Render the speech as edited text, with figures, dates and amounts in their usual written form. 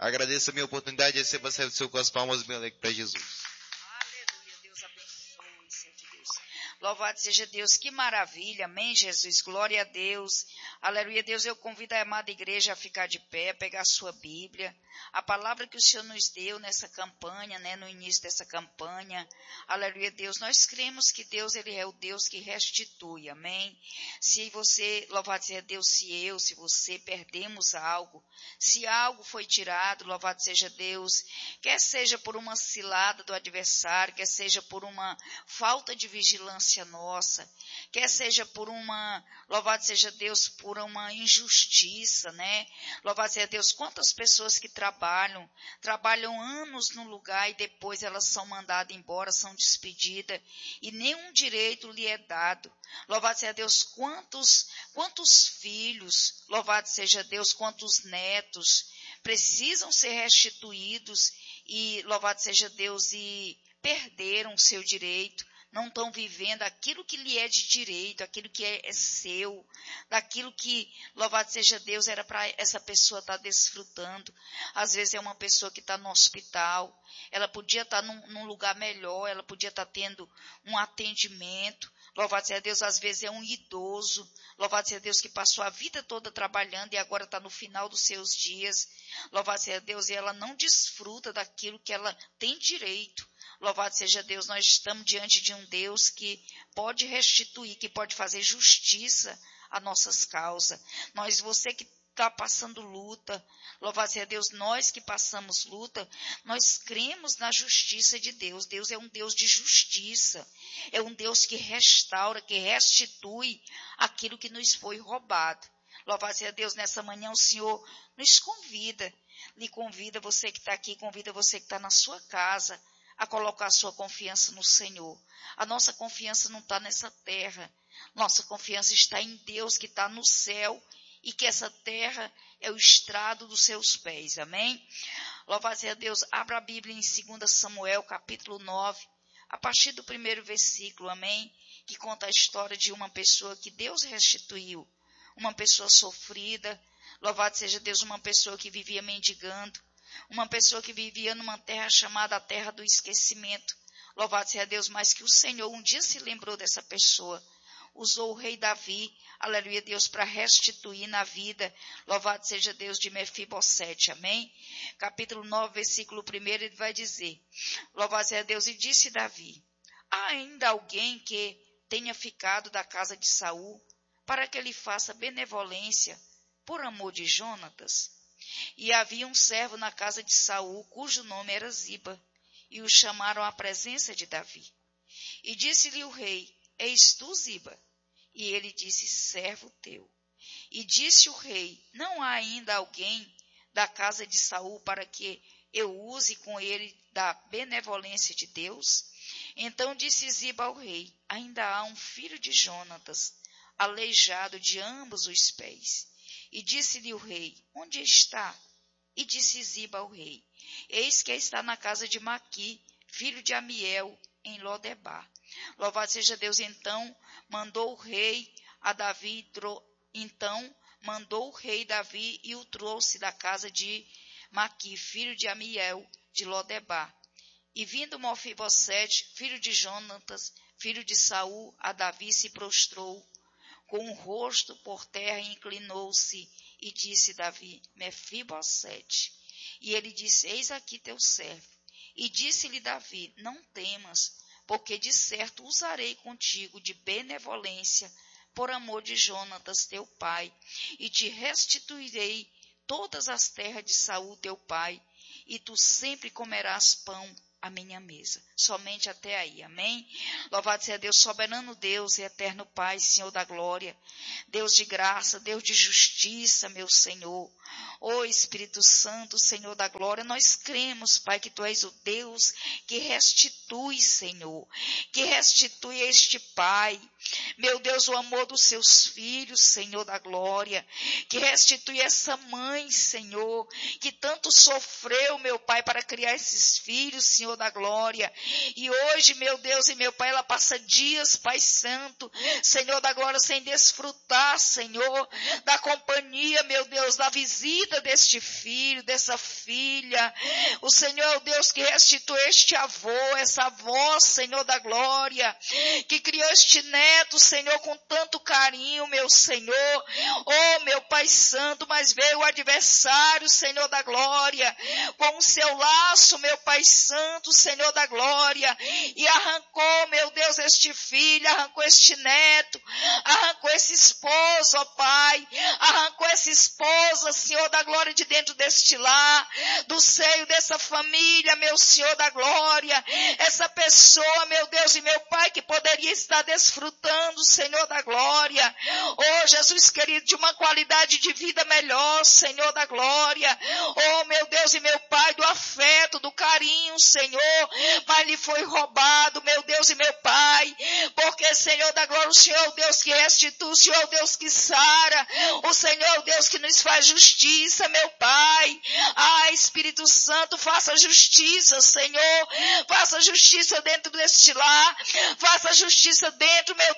Agradeço a minha oportunidade e receba o seu com as palmas bem alegre para Jesus. Aleluia, Deus abençoe, Senhor de Deus. Louvado seja Deus, que maravilha, amém, Jesus, glória a Deus. Aleluia, Deus, eu convido a amada igreja a ficar de pé, a pegar a sua Bíblia. A palavra que o Senhor nos deu nessa campanha, no início dessa campanha. Aleluia, Deus, nós cremos que Deus, Ele é o Deus que restitui, amém? Se você, louvado seja Deus, se você perdemos algo, se algo foi tirado, louvado seja Deus, quer seja por uma cilada do adversário, quer seja por uma falta de vigilância nossa, quer seja por louvado seja Deus, por uma injustiça, Louvado seja Deus, quantas pessoas que trabalham anos no lugar e depois elas são mandadas embora, são despedidas e nenhum direito lhe é dado. Louvado seja Deus, quantos filhos, louvado seja Deus, quantos netos precisam ser restituídos e, louvado seja Deus, e perderam o seu direito, não estão vivendo aquilo que lhe é de direito, aquilo que é seu, daquilo que, louvado seja Deus, era para essa pessoa estar desfrutando. Às vezes é uma pessoa que está no hospital, ela podia estar num lugar melhor, ela podia estar tendo um atendimento. Louvado seja Deus, às vezes é um idoso, louvado seja Deus, que passou a vida toda trabalhando e agora está no final dos seus dias. Louvado seja Deus, e ela não desfruta daquilo que ela tem direito. Louvado seja Deus, nós estamos diante de um Deus que pode restituir, que pode fazer justiça a nossas causas. Você que está passando luta, louvado seja Deus, nós que passamos luta, nós cremos na justiça de Deus. Deus é um Deus de justiça, é um Deus que restaura, que restitui aquilo que nos foi roubado. Louvado seja Deus, nessa manhã o Senhor nos lhe convida, você que está aqui, convida você que está na sua casa, a colocar a sua confiança no Senhor. A nossa confiança não está nessa terra, nossa confiança está em Deus que está no céu e que essa terra é o estrado dos seus pés, amém? Louvado seja Deus, abra a Bíblia em 2 Samuel, capítulo 9, a partir do 1º versículo, amém? Que conta a história de uma pessoa que Deus restituiu, uma pessoa sofrida, louvado seja Deus, uma pessoa que vivia mendigando, uma pessoa que vivia numa terra chamada a terra do esquecimento. Louvado seja Deus, mas que o Senhor um dia se lembrou dessa pessoa. Usou o rei Davi, aleluia Deus, para restituir na vida. Louvado seja Deus, de Mefibosete, amém? Capítulo 9, versículo 1, ele vai dizer, louvado seja Deus, e disse Davi, há ainda alguém que tenha ficado da casa de Saul, para que ele faça benevolência por amor de Jonatas? E havia um servo na casa de Saul, cujo nome era Ziba, e o chamaram à presença de Davi. E disse-lhe o rei, eis tu, Ziba? E ele disse, servo teu. E disse o rei, não há ainda alguém da casa de Saul para que eu use com ele da benevolência de Deus? Então disse Ziba ao rei, ainda há um filho de Jonatas, aleijado de ambos os pés. E disse-lhe o rei, onde está? E disse Ziba ao rei, eis que está na casa de Maqui, filho de Amiel, em Lodebar. Louvado seja Deus, então mandou o rei Davi e o trouxe da casa de Maqui, filho de Amiel, de Lodebar. E vindo Mefibosete, filho de Jonatas, filho de Saul, a Davi se prostrou, com o rosto por terra, inclinou-se e disse Davi, Mefibosete. E ele disse, eis aqui teu servo. E disse-lhe Davi, não temas, porque de certo usarei contigo de benevolência, por amor de Jonatas teu pai, e te restituirei todas as terras de Saul teu pai, e tu sempre comerás pão à minha mesa. Somente até aí, amém? Louvado seja Deus, soberano Deus e eterno Pai, Senhor da glória, Deus de graça, Deus de justiça, meu Senhor. Ó Espírito Santo, Senhor da glória, nós cremos, Pai, que Tu és o Deus que restitui, Senhor, que restitui a este Pai, meu Deus, o amor dos seus filhos, Senhor da glória, que restitui essa mãe, Senhor, que tanto sofreu, meu Pai, para criar esses filhos, Senhor da glória, e hoje, meu Deus e meu Pai, ela passa dias, Pai Santo, Senhor da glória, sem desfrutar, Senhor, da companhia, meu Deus, da visita vida deste filho, dessa filha. O Senhor é o Deus que restitui este avô, essa avó, Senhor da glória, que criou este neto, Senhor, com tanto carinho, meu Senhor. Oh, meu Pai Santo, mas veio o adversário, Senhor da glória, com o seu laço, meu Pai Santo, Senhor da glória, e arrancou, meu Deus, este filho, arrancou este neto, arrancou esse esposo, ó Pai, arrancou essa esposa, Senhor da glória, de dentro deste lar, do seio dessa família, meu Senhor da glória, essa pessoa, meu Deus e meu Pai, que poderia estar desfrutando, Senhor da glória, oh Jesus querido, de uma qualidade de vida melhor, Senhor da glória, oh meu Deus e meu Pai, do afeto, do carinho, Senhor, mas lhe foi roubado, meu Deus e meu Pai, porque, Senhor da glória, o Senhor é o Deus que restitui, o Senhor é o Deus que sara, o Senhor é o Deus que nos faz justiça, meu Pai. Ah, Espírito Santo, faça justiça, Senhor, faça justiça dentro deste lar, faça justiça dentro, meu